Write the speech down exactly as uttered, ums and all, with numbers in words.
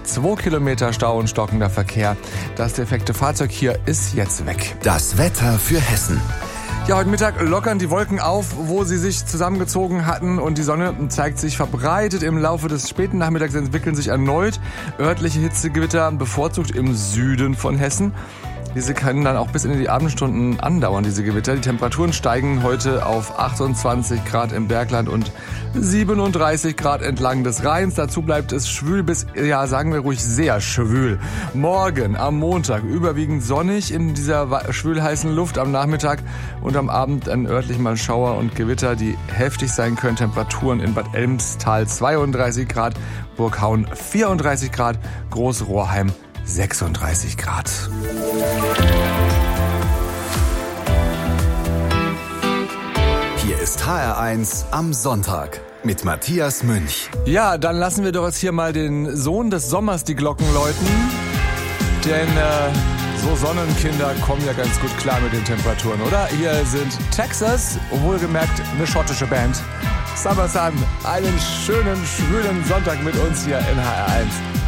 Zwei Kilometer Stau und stockender Verkehr. Das defekte Fahrzeug hier ist jetzt weg. Das Wetter für Hessen. Ja, heute Mittag lockern die Wolken auf, wo sie sich zusammengezogen hatten, und die Sonne zeigt sich verbreitet. Im Laufe des späten Nachmittags entwickeln sich erneut örtliche Hitzegewitter, bevorzugt im Süden von Hessen. Diese können dann auch bis in die Abendstunden andauern, diese Gewitter. Die Temperaturen steigen heute auf achtundzwanzig Grad im Bergland und siebenunddreißig Grad entlang des Rheins. Dazu bleibt es schwül bis, ja, sagen wir ruhig sehr schwül. Morgen am Montag überwiegend sonnig in dieser schwülheißen Luft, am Nachmittag und am Abend dann örtlich mal Schauer und Gewitter, die heftig sein können. Temperaturen in Bad Elmstal zweiunddreißig Grad, Burghauen vierunddreißig Grad, Großrohrheim sechsunddreißig Grad. Hier ist H R eins am Sonntag mit Matthias Münch. Ja, dann lassen wir doch jetzt hier mal den Sohn des Sommers die Glocken läuten. Denn äh, so Sonnenkinder kommen ja ganz gut klar mit den Temperaturen, oder? Hier sind Texas, wohlgemerkt eine schottische Band. Summer Sun, einen schönen, schwülen Sonntag mit uns hier in H R eins.